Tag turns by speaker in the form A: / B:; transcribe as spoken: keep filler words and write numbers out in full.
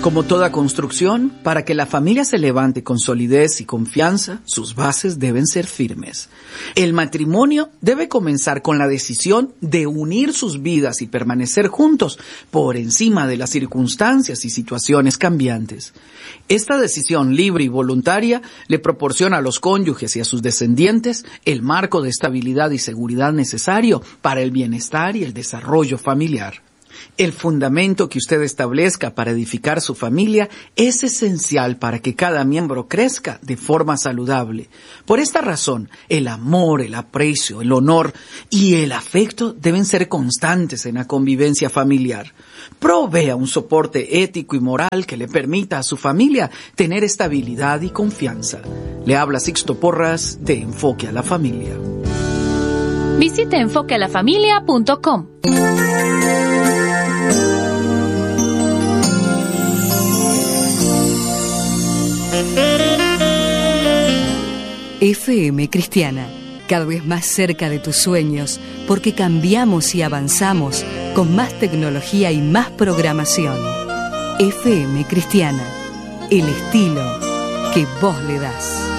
A: Como toda construcción, para que la familia se levante con solidez y confianza, sus bases deben ser firmes. El matrimonio debe comenzar con la decisión de unir sus vidas y permanecer juntos por encima de las circunstancias y situaciones cambiantes. Esta decisión libre y voluntaria le proporciona a los cónyuges y a sus descendientes el marco de estabilidad y seguridad necesario para el bienestar y el desarrollo familiar. El fundamento que usted establezca para edificar su familia es esencial para que cada miembro crezca de forma saludable. Por esta razón, el amor, el aprecio, el honor y el afecto deben ser constantes en la convivencia familiar. Provea un soporte ético y moral que le permita a su familia tener estabilidad y confianza. Le habla Sixto Porras de Enfoque a la Familia.
B: Visite enfoque a la familia punto com.
C: F M Cristiana, cada vez más cerca de tus sueños, porque cambiamos y avanzamos con más tecnología y más programación. F M Cristiana, el estilo que vos le das.